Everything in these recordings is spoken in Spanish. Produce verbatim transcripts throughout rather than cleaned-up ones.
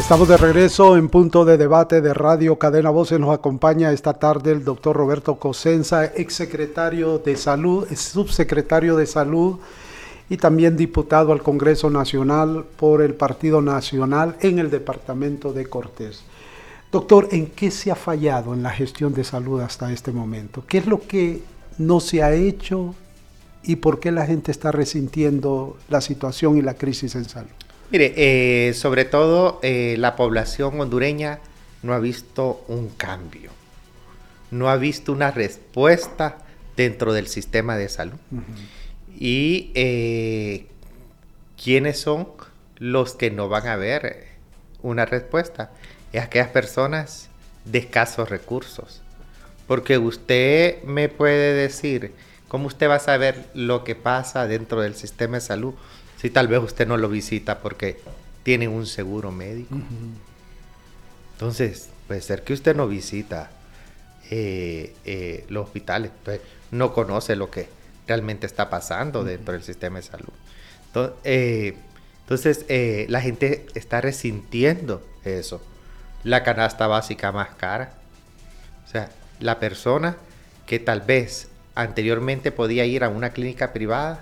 Estamos de regreso en Punto de Debate de Radio Cadena Voces. Nos acompaña esta tarde el doctor Roberto Cosenza, exsecretario de Salud, subsecretario de Salud y también diputado al Congreso Nacional por el Partido Nacional en el departamento de Cortés. Doctor, ¿en qué se ha fallado en la gestión de salud hasta este momento? ¿Qué es lo que no se ha hecho y por qué la gente está resintiendo la situación y la crisis en salud? Mire, eh, sobre todo eh, la población hondureña no ha visto un cambio, no ha visto una respuesta dentro del sistema de salud. Uh-huh. Y eh, ¿quiénes son los que no van a ver una respuesta? Es aquellas personas de escasos recursos. Porque usted me puede decir, ¿cómo usted va a saber lo que pasa dentro del sistema de salud si tal vez usted no lo visita porque tiene un seguro médico? Uh-huh. Entonces, puede ser que usted no visita eh, eh, los hospitales, entonces no conoce lo que realmente está pasando uh-huh. dentro del sistema de salud. Entonces, eh, entonces eh, la gente está resintiendo eso. La canasta básica más cara. O sea, la persona que tal vez anteriormente podía ir a una clínica privada,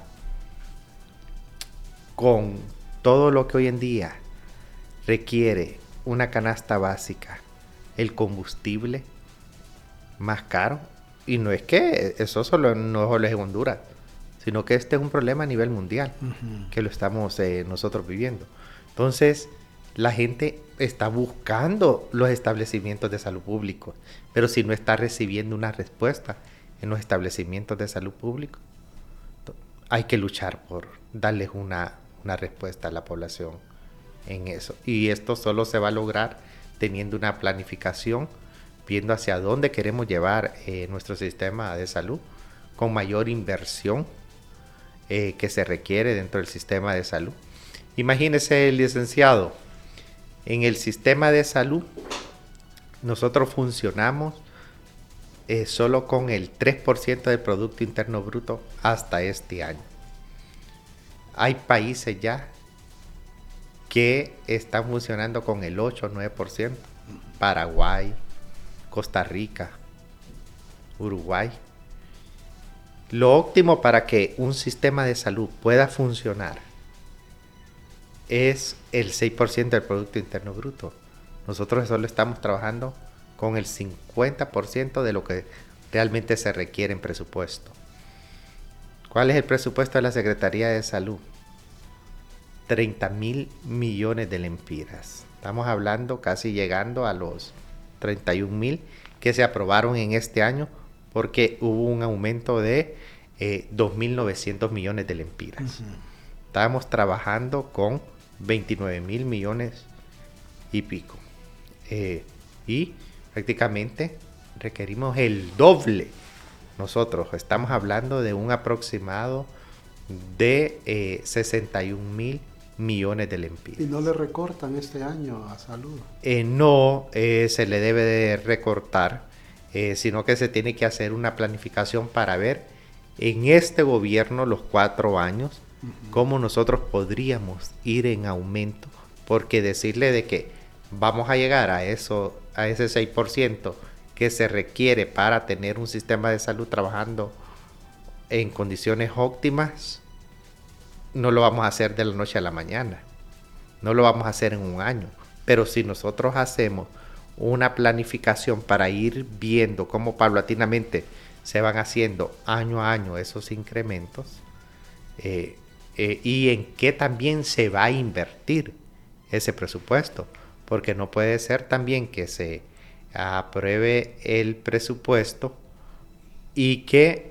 con todo lo que hoy en día requiere una canasta básica, el combustible más caro, y no es que eso solo no solo es en Honduras, sino que este es un problema a nivel mundial, uh-huh. que lo estamos eh, nosotros viviendo. Entonces, la gente está buscando los establecimientos de salud públicos, pero si no está recibiendo una respuesta en los establecimientos de salud públicos, hay que luchar por darles una una respuesta a la población en eso. Y esto solo se va a lograr teniendo una planificación, viendo hacia dónde queremos llevar eh, nuestro sistema de salud, con mayor inversión eh, que se requiere dentro del sistema de salud. Imagínese, el licenciado, en el sistema de salud nosotros funcionamos eh, solo con el tres por ciento del Producto Interno Bruto hasta este año. Hay países ya que están funcionando con el ocho o nueve por ciento. Paraguay, Costa Rica, Uruguay. Lo óptimo para que un sistema de salud pueda funcionar es el seis por ciento del Producto Interno Bruto. Nosotros solo estamos trabajando con el cincuenta por ciento de lo que realmente se requiere en presupuesto. ¿Cuál es el presupuesto de la Secretaría de Salud? treinta mil millones de lempiras. Estamos hablando casi llegando a los treinta y un mil que se aprobaron en este año porque hubo un aumento de eh, dos mil novecientos millones de lempiras. Uh-huh. Estábamos trabajando con veintinueve mil millones y pico. Eh, y prácticamente requerimos el doble. Nosotros estamos hablando de un aproximado de eh, sesenta y un mil millones de lempiras. ¿Y no le recortan este año a salud? Eh, no eh, se le debe de recortar, eh, sino que se tiene que hacer una planificación para ver en este gobierno, los cuatro años, uh-huh. cómo nosotros podríamos ir en aumento, porque decirle de que vamos a llegar a eso, a ese seis por ciento que se requiere para tener un sistema de salud trabajando en condiciones óptimas, no lo vamos a hacer de la noche a la mañana, no lo vamos a hacer en un año, pero si nosotros hacemos una planificación para ir viendo cómo paulatinamente se van haciendo año a año esos incrementos eh, eh, y en qué también se va a invertir ese presupuesto, porque no puede ser también que se apruebe el presupuesto y que